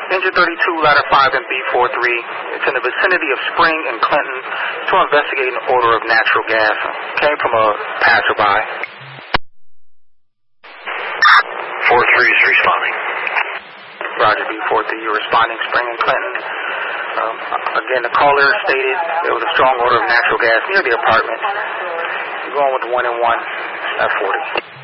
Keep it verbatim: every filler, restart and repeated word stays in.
Engine thirty-two, ladder five, and B forty-three. It's in the vicinity of Spring and Clinton to investigate an odor of natural gas. Came from a passerby. four three is responding. Roger, B forty-three, you're responding, Spring and Clinton. Um, again, the caller stated there was a strong odor of natural gas near the apartment. You're going with the one and one, F forty.